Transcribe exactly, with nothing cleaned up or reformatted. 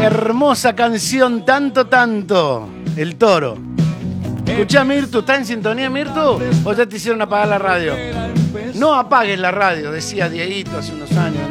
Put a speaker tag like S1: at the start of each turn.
S1: Hermosa canción, tanto, tanto. El Toro. Escuchá, Mirtu, ¿está en sintonía, Mirtu? ¿O ya te hicieron apagar la radio? No apagues la radio, decía Dieguito hace unos años.